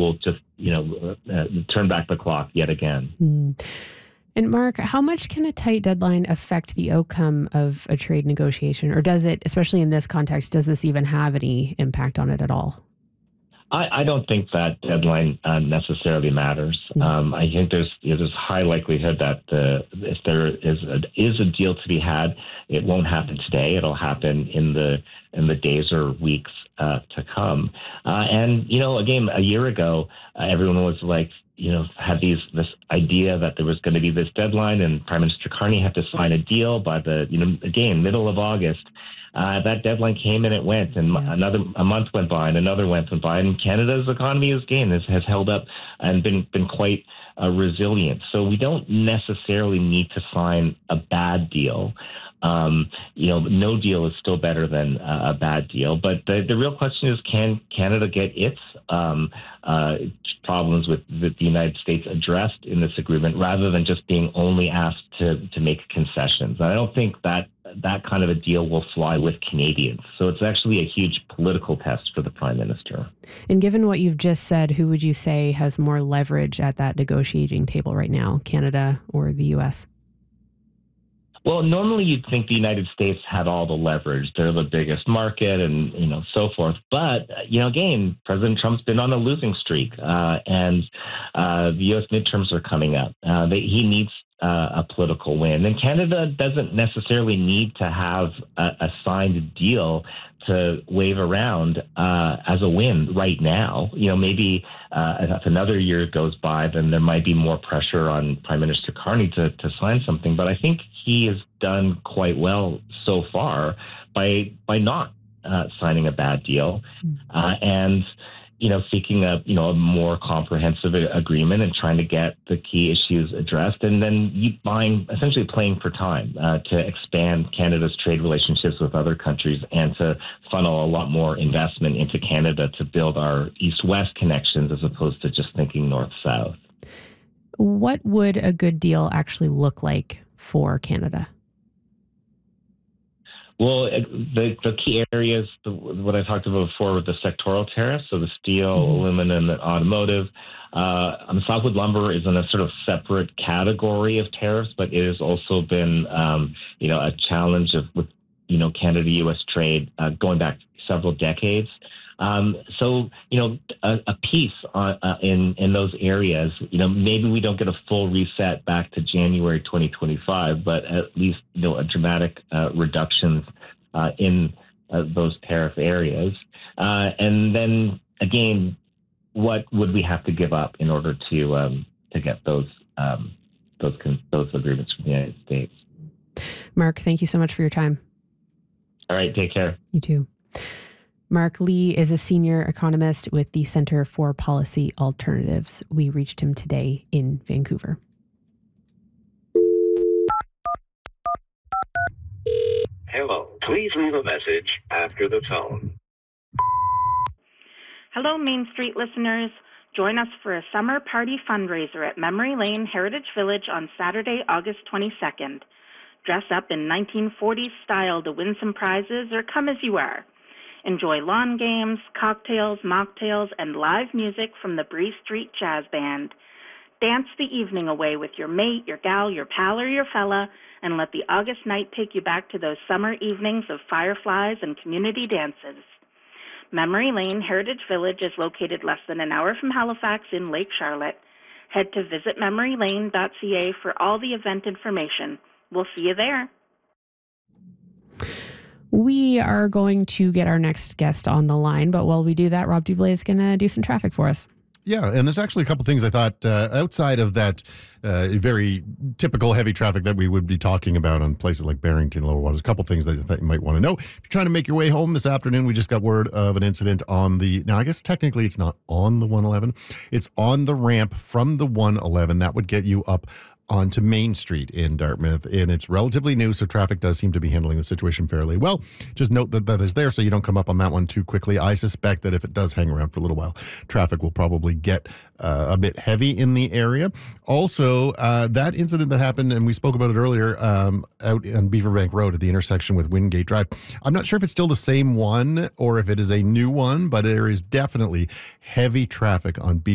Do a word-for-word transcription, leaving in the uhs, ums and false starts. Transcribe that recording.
will just, you know, uh, turn back the clock yet again. Mm. And Mark, how much can a tight deadline affect the outcome of a trade negotiation? Or does it, especially in this context, does this even have any impact on it at all? I, I don't think that deadline uh, necessarily matters. Mm-hmm. Um, I think there's there's high likelihood that uh, if there is a, is a deal to be had, it won't happen today. It'll happen in the in the days or weeks uh, to come. Uh, and you know, again, a year ago, uh, everyone was like, you know, had these this idea that there was going to be this deadline, and Prime Minister Carney had to sign a deal by the you know again middle of August. Uh, that deadline came and it went, and yeah. another a month went by, and another went by, and Canada's economy again has, has held up and been been quite uh, resilient. So we don't necessarily need to sign a bad deal. Um, you know, no deal is still better than uh, a bad deal. But the, the real question is, can Canada get its um, uh, problems with, with the United States addressed in this agreement, rather than just being only asked to to make concessions? And I don't think that that kind of a deal will fly with Canadians. So it's actually a huge political test for the Prime Minister. And given what you've just said, who would you say has more leverage at that negotiating table right now, Canada or the U S? Well, normally you'd think the United States had all the leverage. They're the biggest market and, you know, so forth. But, you know, again, President Trump's been on a losing streak, uh, and uh, the U S midterms are coming up. Uh, they, he needs uh, a political win. And Canada doesn't necessarily need to have a, a signed deal to wave around uh, as a win right now. You know, maybe uh, if another year goes by, then there might be more pressure on Prime Minister Carney to, to sign something. But I think he has done quite well so far by by not uh, signing a bad deal uh, and, you know, seeking a, you know, a more comprehensive agreement and trying to get the key issues addressed, and then you buying, essentially playing for time uh, to expand Canada's trade relationships with other countries and to funnel a lot more investment into Canada to build our east-west connections as opposed to just thinking north-south. What would a good deal actually look like for Canada? Well, the, the key areas, the, what I talked about before with the sectoral tariffs, so the steel, mm-hmm. aluminum, and automotive. Uh, um, softwood lumber is in a sort of separate category of tariffs, but it has also been, um, you know, a challenge of with, you know, Canada-U S trade uh, going back several decades. Um, so, you know, a, a piece on, uh, in, in those areas, you know, maybe we don't get a full reset back to January twenty twenty-five, but at least, you know, a dramatic uh, reduction uh, in uh, those tariff areas. Uh, and then, again, what would we have to give up in order to um, to get those, um, those, those agreements from the United States? Mark, thank you so much for your time. All right, take care. You too. Mark Lee is a senior economist with the Centre for Policy Alternatives. We reached him today in Vancouver. Hello, please leave a message after the tone. Hello, Main Street listeners. Join us for a summer party fundraiser at Memory Lane Heritage Village on Saturday, August twenty-second. Dress up in nineteen forties style to win some prizes, or come as you are. Enjoy lawn games, cocktails, mocktails, and live music from the Bree Street Jazz Band. Dance the evening away with your mate, your gal, your pal, or your fella, and let the August night take you back to those summer evenings of fireflies and community dances. Memory Lane Heritage Village is located less than an hour from Halifax in Lake Charlotte. Head to visit memory lane dot c a for all the event information. We'll see you there. We are going to get our next guest on the line, but while we do that, Rob Dublé is going to do some traffic for us. Yeah, and there's actually a couple things I thought uh, outside of that uh, very typical heavy traffic that we would be talking about on places like Barrington, Lower Waters. A couple things that I thought you might want to know. If you're trying to make your way home this afternoon, we just got word of an incident on the, now I guess technically it's not on the one eleven. It's on the ramp from the one eleven. That would get you up onto Main Street in Dartmouth, and it's relatively new, so traffic does seem to be handling the situation fairly well. Just note that that is there so you don't come up on that one too quickly. I suspect that if it does hang around for a little while, traffic will probably get uh, a bit heavy in the area. Also, uh, that incident that happened, and we spoke about it earlier, um, out on Beaverbank Road at the intersection with Wingate Drive. I'm not sure if it's still the same one or if it is a new one, but there is definitely heavy traffic on Beaver